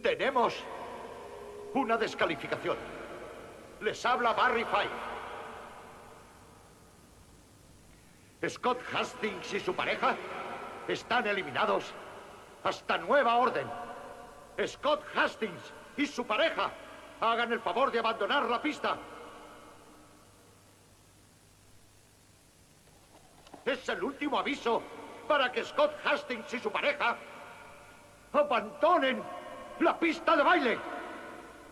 Tenemos una descalificación. Les habla Barry Fife. Scott Hastings y su pareja están eliminados hasta nueva orden. Scott Hastings y su pareja, hagan el favor de abandonar la pista. Es el último aviso para que Scott Hastings y su pareja abandonen la pista de baile.